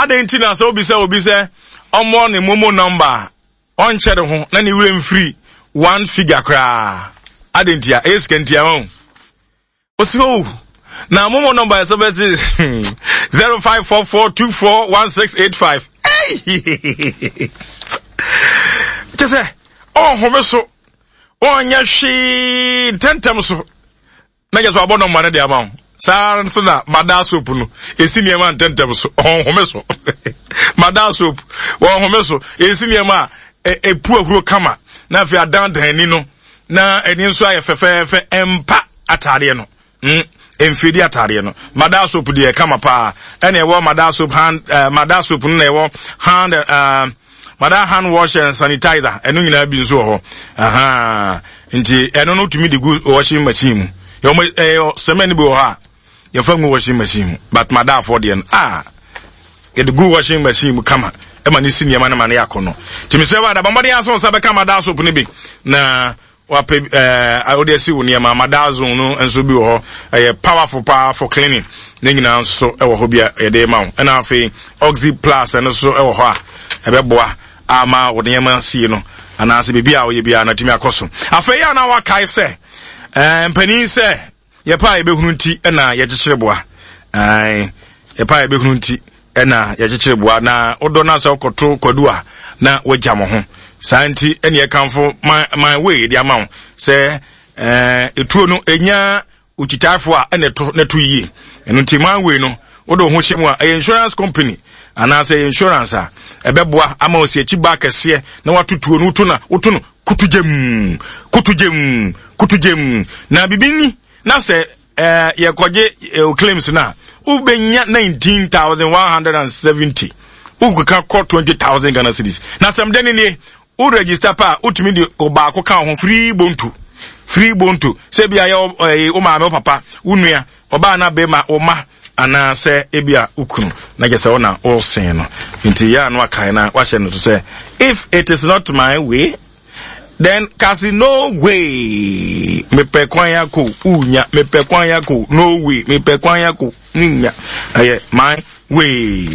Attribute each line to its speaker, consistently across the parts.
Speaker 1: adentina so obi say omo ne momo number on chere ho na ne wrem free one figure kra adentia eskentia won oso na momo number is 0544241685 hey just say oh homeso onya hwe tentem so na just abo no man dey amount Sar so na mada soap no esi niema ntentem so home so mada soap home so esi niema epu ahuro kama na fi adan dan no na eni nso aye fefefe empa atare no emfidi atare no mada soap de kama pa ene ewo mada soap hand mada soap no ewo hand mada hand wash and sanitizer enu nyina bi nso ho aha nti eno no tumi de washing machine yo semen bi ho ha your phone washing machine, but my dad for the get the good washing machine come. Emma senior man yakono. To me say what about the answer sabe come dad soap nibi. Na wape I would see near my dad's no and so be a powerful cleaning. Ningina so ewo hobia e dey ma. And I fe Oxy Plus and so ewo ho a ebeboa ama wo de ma see no. Ana se bibia wo ye bia na timi akoso. Afa ya na wa kai se mpanin se ye pa ebehunu nti na ye kyekyerebua ye pa ebehunu nti na ye kyekyerebua na odo na se okoto kwadu a na wagya mo ho santi ene ye kanfo my way di amount se etuo no enya ukitafo a ene to na to yi eno nti my way no odo ho hyemu a insurance company ana se insurance a ebeboa ama osiechi ba kese na watutuo no uto no kutujem na bibini na se ye koje claims na ubenya 19,170 uguka ko 20,000 Ghana cedis na sam deni ni u register pa utumi di oba ko kan ho free bonto se bia ye o ma me papa unua oba na be ma o ma ana se ebia ukunu na gese ona o sen no nti ya no akan na wa hye no to say if it is not my way then kasi no way me pe kwan ya ko unya me pe kwan ya ko no way me pe kwan ya ko nya my way.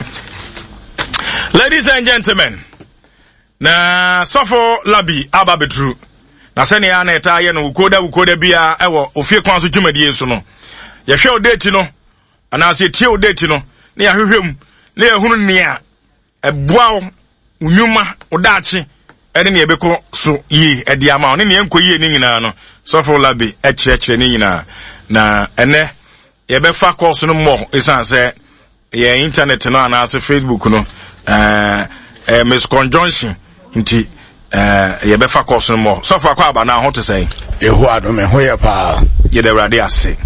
Speaker 1: Ladies and gentlemen, na sofo labi aba betru na se ne ya na eta ye no ukoda bia ewo ofie kwan so dwumadie so no ye hwe o date no ana se tie o date no ne ya hwehwem ne ya hunu ne a eboa unyuma odachi ene ne ebeko so yi edi ama one ne enkoyi ni nyina no sofo labi ekyekye ni nyina na ene ye be fa course no mo isan se ye internet no ana se Facebook no misconjunction nti ye be fa course no mo sofo akwa aba na ho to say
Speaker 2: ehu ado me ho ye pa
Speaker 1: ye de rade ase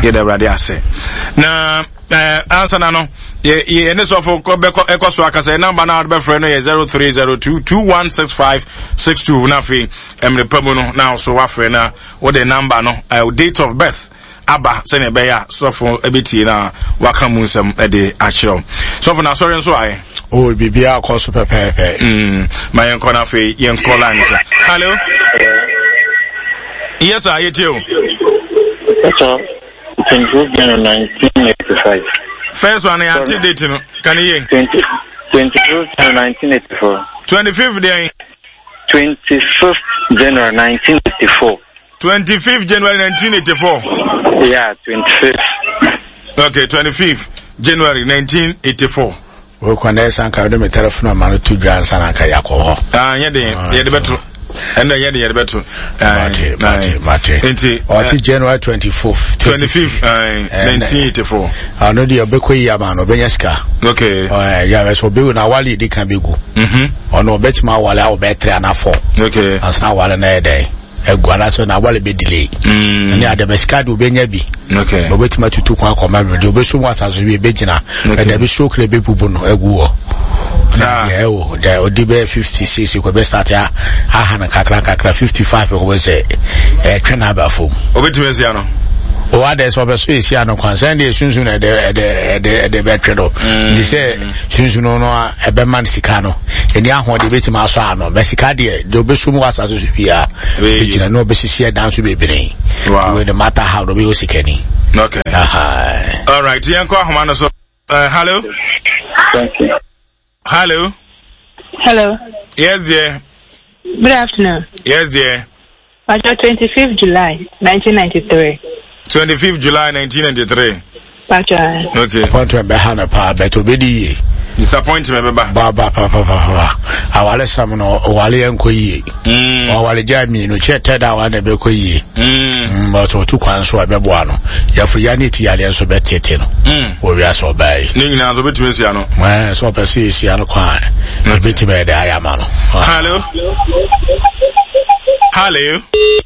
Speaker 1: na answer na no ye ne sofo ko be ko so akasa number na be frɛ no ye 0302216562 na fi emre pamu no na so wa frɛ na what the number no date of birth aba se ne be ya sofo ebeti na waka mu nsam de akyerɛw sofo na sorry nso aye
Speaker 2: o bibia akoso pepepe
Speaker 1: my enko na fi yen call line. Hello. Yes sir, you too.
Speaker 3: So, it's in 1985.
Speaker 1: First one, I date no. Can you hear?
Speaker 3: 25th January 1984.
Speaker 1: 25th day.
Speaker 3: 25th January 1984.
Speaker 1: 25th January 1984.
Speaker 3: Yeah, 25th.
Speaker 1: Okay, 25th January 1984.
Speaker 2: We kwanesa anka do me telephone ma no to dwan sana anka yakoho.
Speaker 1: Ye de beto. And then ye de beto.
Speaker 2: Mate.
Speaker 1: Enti
Speaker 2: January 25th
Speaker 1: 1984.
Speaker 2: Ano di obekoyi ama no benyeska.
Speaker 1: Okay.
Speaker 2: Ya so be na wale di kan begu. Ono obetima wale a obetre anafo.
Speaker 1: Okay.
Speaker 2: Asna wale na ede. Egwala so na wale be delay. Ni adebeska do benya bi.
Speaker 1: Okay.
Speaker 2: Obetima tutu kwa koma bi obeso mu asaso bi begyina. E da bi so kle be bubu no eguwo. Yeah, o dibe 56 ko be start ya ha na kakra 55 ko be say twena ba fom.
Speaker 1: Obetima sia no.
Speaker 2: O ade so be so isia no kwansan de sunsun na de be twedo. Di say sunsun no e be man sika no. Eni ahode betima aso ano be sika de obeso mu asaso so bia. Begyina no be sisi dan so be bere.
Speaker 1: Wow.
Speaker 2: No matter how do be o sikani.
Speaker 1: Okay. All right. Yanko ahoma no so hello.
Speaker 3: Thank you.
Speaker 1: Hello.
Speaker 4: Hello.
Speaker 1: Yes, dear.
Speaker 4: Good afternoon.
Speaker 1: Yes, dear.
Speaker 4: Pacho 25th July 1993.
Speaker 1: 25th July 1993.
Speaker 4: Pacho.
Speaker 1: Okay.
Speaker 2: Appointment behana pa beto bedi.
Speaker 1: Disappointment beba.
Speaker 2: Baba papa. Awale samuno wale enko yi. Awale jami no chete da wane be ko yi. But otu kwan so abebo ano. Ya friyani ti yale so betete no. Wo wi aso bai.
Speaker 1: Ni nyina so betime sia no.
Speaker 2: So pesi sia no kwan. No betime da ayama no.
Speaker 1: Hello. Hello.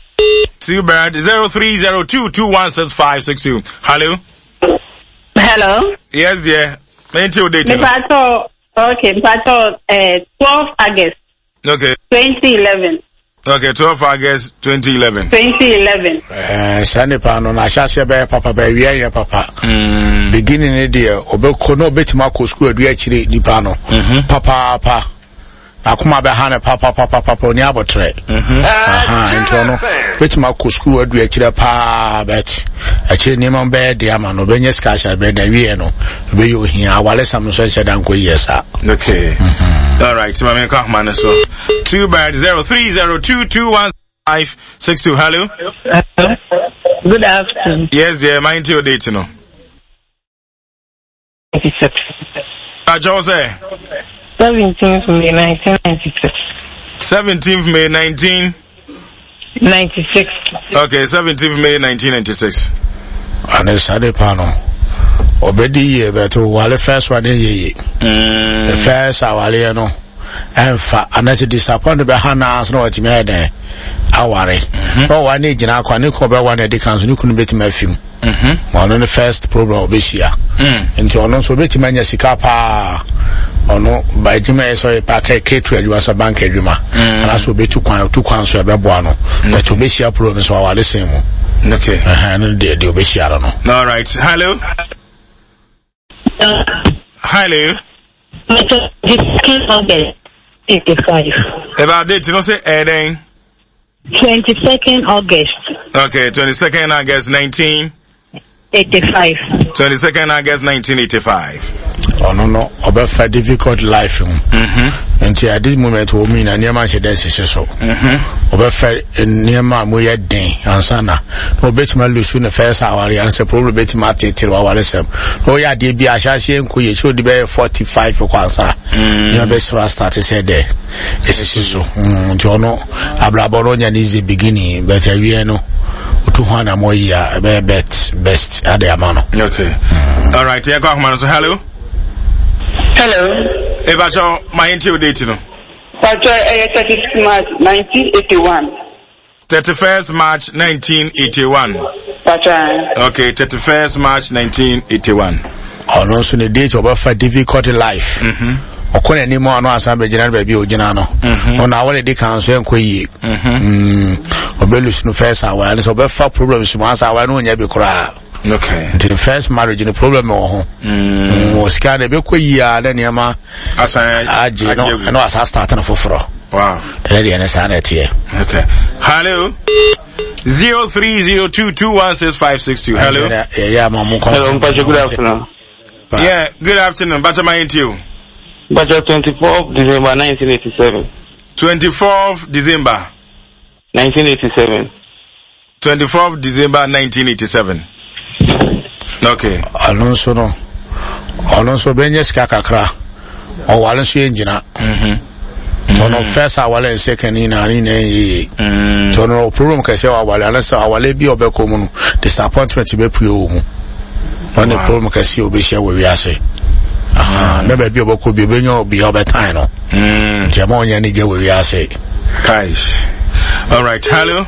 Speaker 1: 0302216562. Hello.
Speaker 4: Hello.
Speaker 1: Yes, dear. Maintain your date.
Speaker 4: Pacho. Okay. Pacho 12 August.
Speaker 1: Okay.
Speaker 4: 2011.
Speaker 1: Okay, 12 August 2011.
Speaker 4: 2011.
Speaker 2: Sani pa no na shase be papa be wi aye papa. Beginning e dey obeko no betima ko school adu akire nipa no. Papa. Akuma be hane papa oni abotre. Ntono betima ko school adu akire pa bet. Akire ni man be dey ama no benye skasha be da wi no. Be yo hia awale sam so shedan ko yesa.
Speaker 1: Okay. All right, so I'm going so 2-030221562. Hello.
Speaker 4: Good afternoon.
Speaker 1: Yes, dear. Mind your date, you know.
Speaker 4: 96.
Speaker 1: Jose.
Speaker 4: 17th May 1996.
Speaker 1: 17th May
Speaker 4: 96.
Speaker 1: Okay, 17th May 1996.
Speaker 2: Ane sade pano. Obedi ye beto wale first one ye. The first awale no. Enfa anase disappoint be hana so what me eden aware. No one age na kwa ne ko be one de kan so ne kunu beti mafim. Ono the first problem obeshia. Nti ono so beti manya sika pa. Ono ba juma eso e pa ka ketu adwa so bank adwuma. Ana so betu kwan so e be boa no. But obeshia problem so awale sem.
Speaker 1: Okay.
Speaker 2: No de obeshia no.
Speaker 1: All right. Hello. Hello.
Speaker 4: 22nd August 85.
Speaker 1: About date, you know, say Eden.
Speaker 4: 22nd August.
Speaker 1: Okay, 22nd August
Speaker 4: 1985.
Speaker 1: 22nd August 1985.
Speaker 2: Oh no, about difficult life. And at this moment, we mean a near man said this is so. About near man, we had day, and sana. No bet my Lucian first hour, and so probably bet my till our lesson. Oh, yeah, dear, be a chassis and could show the bear 45 for Kwanza. Your best was started said there. This is so. Jono, Abraboronia is the beginning, but I know. 200 more year, best at the amano.
Speaker 1: Okay. All right, yeah, go on, so hello.
Speaker 4: Hello.
Speaker 1: Ebacho, my interview date, you know.
Speaker 4: Pacho 31st March 1981.
Speaker 1: 31st March 1981.
Speaker 4: Pacho.
Speaker 1: Okay, 31st March 1981.
Speaker 2: Oh no, so the date of a difficult life. Okone ni mo ano asambe jina baby ojina no. Ona awale di kanso enkoyi. Obelus no first hour, so be fa problems mo asa awa no nya bi kura.
Speaker 1: Okay.
Speaker 2: Into the first marriage the problem ho. Was kind be koyi a na niam aje no asa start na foforo.
Speaker 1: Wow.
Speaker 2: Tell the NSA net here.
Speaker 1: Okay. Hello. 0302216562. Hello.
Speaker 2: Yeah, mamu.
Speaker 3: Hello, Pacho, good afternoon.
Speaker 1: Yeah, good afternoon. Bacha my interview.
Speaker 3: Pacho 24th December 1987.
Speaker 1: 24th December
Speaker 3: 1987.
Speaker 1: 24th December 1987. Okay.
Speaker 2: Alonso benye skakakra. O walenso enjina. Ono first awale and second ina ni tono problem kase awale alasa awale bi obeko mu disappointment be pue o mu. Ono problem kase obehia we wiase. Na ba bi obeko bi benyo obi obetan no. Jama onya ni je we wiase.
Speaker 1: Kaish. All right. Hello.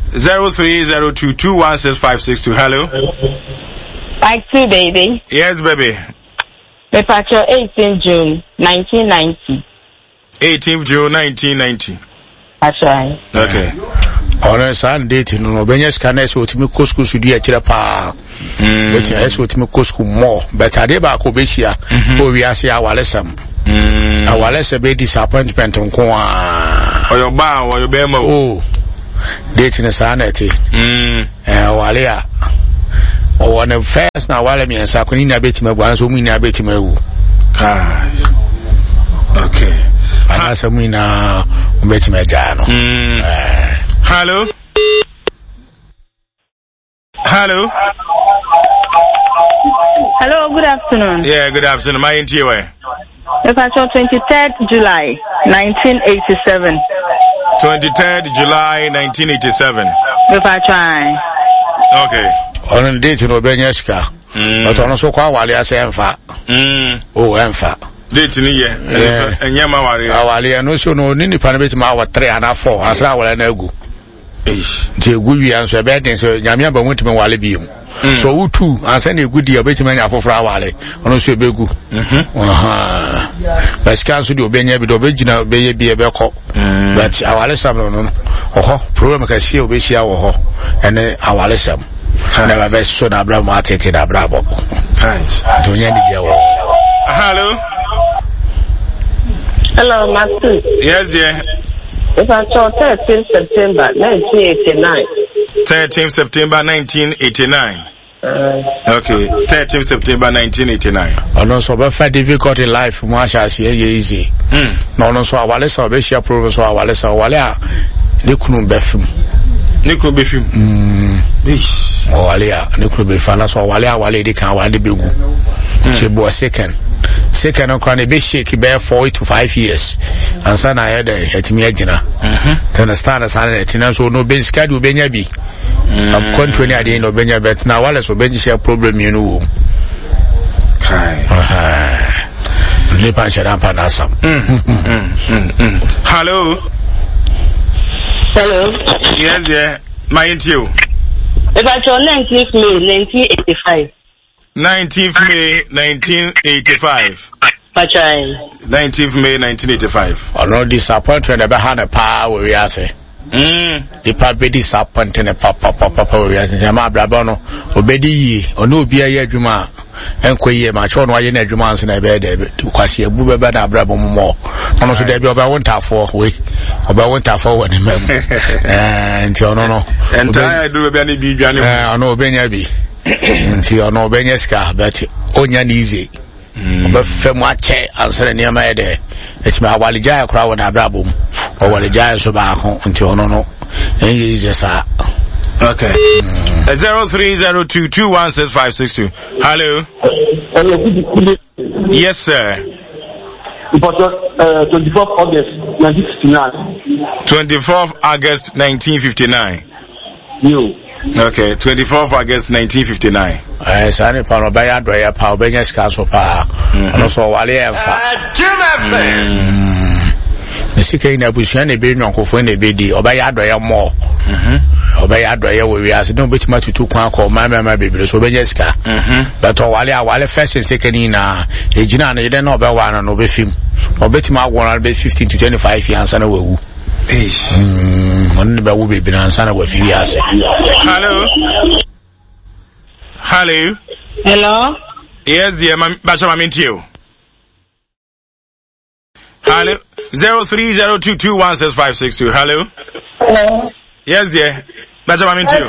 Speaker 1: 0302216562. Hello.
Speaker 4: Like 2 baby.
Speaker 1: Yes, baby.
Speaker 4: The Pacho 18 June 1990.
Speaker 1: 18th June 1990.
Speaker 4: That's right.
Speaker 1: Okay.
Speaker 2: On Sunday date no benye scanner otimi kosku su dia kire pa. But yes otimi kosku more but ade ba ko behia o wiase awalesam. Awalese be disappointment nko a.
Speaker 1: Oyo ba oyo be ma
Speaker 2: o. Date na sanete. Wale a. O one first na wale mi ensa ko ni na betima gwan so mu ni na betima wu.
Speaker 1: Okay.
Speaker 2: Anasa mwina umbeti mejano.
Speaker 1: Hello. Hello.
Speaker 4: Hello, good afternoon.
Speaker 1: Yeah, good afternoon. My NTA.
Speaker 4: Patrol 23rd July 1987.
Speaker 1: 23rd July 1987.
Speaker 4: Patrol.
Speaker 1: Okay.
Speaker 2: On date no benyeska. But on so kwa wali ase emfa. Oh emfa.
Speaker 1: Date ni ye. Enyama wari.
Speaker 2: Awali no so no ni nipa na beti ma wa 3 and 4 asa wala na egu. Je gu wi anso be den so nyame aba wotime wale bi mu. So utu asa na egu di obeti manya afofra wale. Ono so be gu. Aha. Basika so di obenya bi do obegina obeye bi e be ko. But awale sam no. Oho problem ka sie obehia wo ho. Ene awale sam. Never best so na bra ma tete na bra bo.
Speaker 1: Thanks.
Speaker 2: To nya ni je wo.
Speaker 1: Hello.
Speaker 4: Hello, Master.
Speaker 1: Yes, dear.
Speaker 4: Patrol 13th September 1989.
Speaker 1: 13th September 1989. Okay, 13th September 1989.
Speaker 2: Ono so be fa difficult in life mu asha se easy. No no so awale so be share problem so awale so awale a ne kunu befim.
Speaker 1: Ne kunu befim.
Speaker 2: Awale a ne kunu be fa na so awale de kan awale begu. Che bo second on kwan be shake be 4 to 5 years. Ansa na ya de etimi agina. To understand as an etina so no be skadi obenya bi. Kontu ni ade no benya bet na wale so benji share problem you know.
Speaker 1: Kai.
Speaker 2: Le pa shara pa na sam.
Speaker 1: Hello.
Speaker 4: Hello.
Speaker 1: Yes, yeah. My interview.
Speaker 4: Patrol 19th May 1985.
Speaker 1: 19th May 1985.
Speaker 4: Patrol.
Speaker 1: 19th May 1985.
Speaker 2: Ono disappointment e be ha na pa we ase. Ipa be disappointed papa we ase ma braba no obedi yi ono obi aye adwuma enkoye ma cho no aye na adwuma anse na be de kwase abu be na braba mo ono so de bi oba wontafo we oba wontafo woni mem nti ono no
Speaker 1: entire do be ani bi dwane
Speaker 2: ono obenya bi nti ono obenya ska but onya ni easy oba femu ache ansere ni ama ede etima awalija akra wona braba mu awalija so ba ho nti ono no easy sa.
Speaker 1: Okay. 0302216562. Hello.
Speaker 3: Hello.
Speaker 1: Yes, sir.
Speaker 3: 24th August 1959.
Speaker 1: 24th August 1959.
Speaker 3: You.
Speaker 1: Okay, 24th August 1959.
Speaker 2: Sani pa no baya do ya pa obenya ska so pa. Ono so wale emfa. Nisika ina bushia na be nwankofo na be di obaya do ya mo. Obaya do ya we wiase don betima tutu kwan ko ma bebere so obenya ska. But wale first and second na ejina na yede na obewa na no be film. Obetima agwon be 15 to 25 years na wawu. On be wo be na sana wa fi wiase.
Speaker 1: Hello. Hello.
Speaker 4: Hello.
Speaker 1: Yes, dear, Basha Mamintio. Hello. 0302216562. Hello.
Speaker 4: Hello.
Speaker 1: Yes, dear. Basha Mamintio.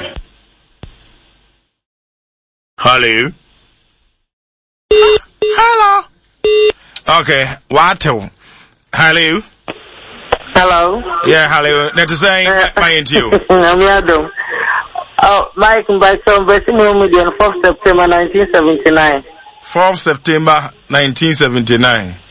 Speaker 1: Hello. Hello. Okay. What? Hello.
Speaker 3: Hello.
Speaker 1: Yeah, hello. That's to say, my interview.
Speaker 3: I'm Adam. Oh, Mike, by some Bessimo Median, 4th September 1979.
Speaker 1: 4th September 1979.